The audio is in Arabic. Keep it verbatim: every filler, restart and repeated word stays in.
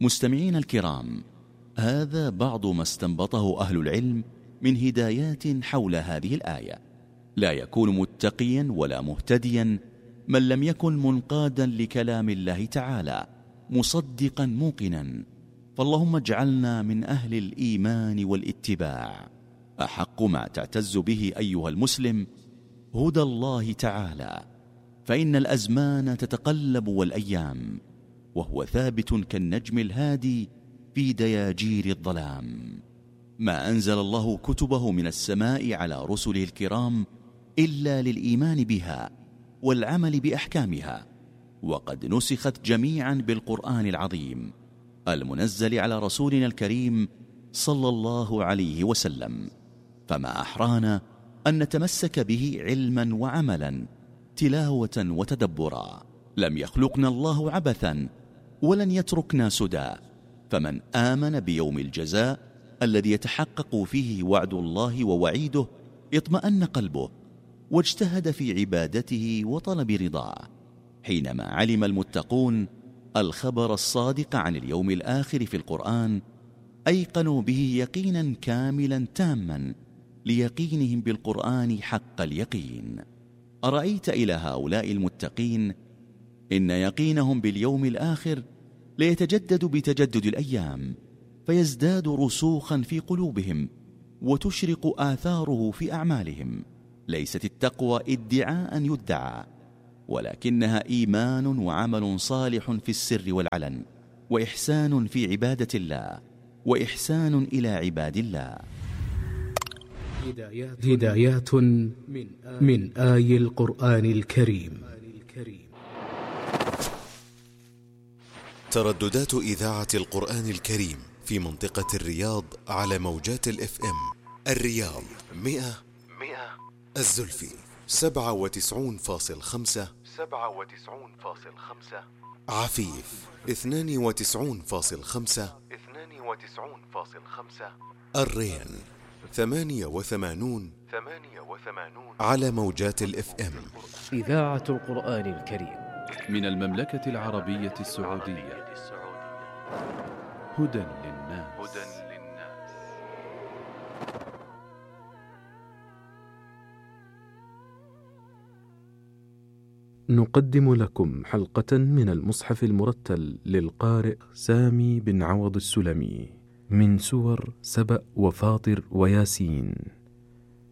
مستمعين الكرام، هذا بعض ما استنبطه أهل العلم من هدايات حول هذه الآية. لا يكون متقيا ولا مهتديا من لم يكن منقادا لكلام الله تعالى مصدقا موقنا، فاللهم اجعلنا من أهل الإيمان والاتباع. أحق ما تعتز به أيها المسلم هدى الله تعالى، فإن الأزمان تتقلب والأيام، وهو ثابت كالنجم الهادي في دياجير الظلام. ما أنزل الله كتبه من السماء على رسله الكرام إلا للإيمان بها والعمل بأحكامها، وقد نسخت جميعا بالقرآن العظيم المنزل على رسولنا الكريم صلى الله عليه وسلم. فما أحرانا أن نتمسك به علما وعملا، تلاوة وتدبرا. لم يخلقنا الله عبثا ولن يتركنا سدى، فمن آمن بيوم الجزاء الذي يتحقق فيه وعد الله ووعيده اطمأن قلبه، واجتهد في عبادته وطلب رضاه. حينما علم المتقون الخبر الصادق عن اليوم الآخر في القرآن أيقنوا به يقينا كاملا تاما ليقينهم بالقرآن حق اليقين. أرأيت إلى هؤلاء المتقين إن يقينهم باليوم الآخر ليتجدد بتجدد الأيام، فيزداد رسوخا في قلوبهم وتشرق آثاره في أعمالهم. ليست التقوى ادعاء يدعى، ولكنها إيمان وعمل صالح في السر والعلن، وإحسان في عبادة الله، وإحسان إلى عباد الله. هدايات من آي القرآن الكريم. ترددات إذاعة القرآن الكريم في منطقة الرياض على موجات الاف ام: الرياض مئة، الزلفي سبعة وتسعون فاصل خمسة، عفيف اثنان وتسعون فاصل خمسة، الرين ثمانية وثمانون على موجات الاف ام. إذاعة القرآن الكريم من المملكة العربية السعودية، هدى للناس. نقدم لكم حلقة من المصحف المرتل للقارئ سامي بن عوض السلمي من سور سبأ وفاطر وياسين.